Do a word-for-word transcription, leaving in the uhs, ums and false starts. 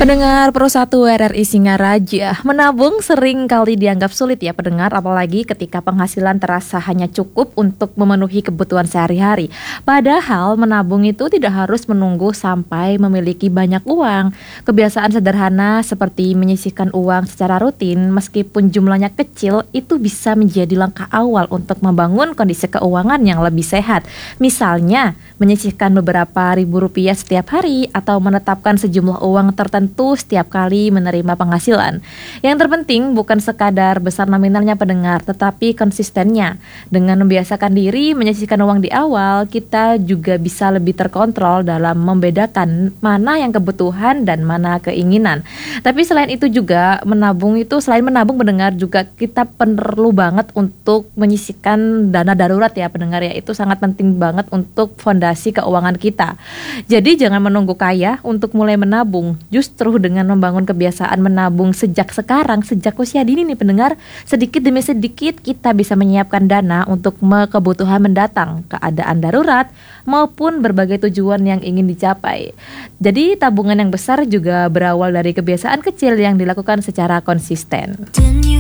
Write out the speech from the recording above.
Pendengar Pro satu R R I Singaraja, menabung sering kali dianggap sulit ya pendengar, apalagi ketika penghasilan terasa hanya cukup untuk memenuhi kebutuhan sehari-hari. Padahal menabung itu tidak harus menunggu sampai memiliki banyak uang. Kebiasaan sederhana seperti menyisihkan uang secara rutin meskipun jumlahnya kecil itu bisa menjadi langkah awal untuk membangun kondisi keuangan yang lebih sehat. Misalnya, menyisihkan beberapa ribu rupiah setiap hari atau menetapkan sejumlah uang tertentu setiap kali menerima penghasilan. Yang terpenting bukan sekadar besar nominalnya pendengar, tetapi konsistennya. Dengan membiasakan diri menyisihkan uang di awal, kita juga bisa lebih terkontrol dalam membedakan mana yang kebutuhan dan mana keinginan. Tapi selain itu juga menabung itu selain menabung pendengar juga kita perlu banget untuk menyisihkan dana darurat ya pendengar ya. Itu sangat penting banget untuk fondasi keuangan kita. Jadi jangan menunggu kaya untuk mulai menabung. Justru dengan membangun kebiasaan menabung sejak sekarang, sejak usia dini nih pendengar, sedikit demi sedikit kita bisa menyiapkan dana untuk kebutuhan mendatang, keadaan darurat, maupun berbagai tujuan yang ingin dicapai. Jadi tabungan yang besar juga berawal dari kebiasaan kecil yang dilakukan secara konsisten.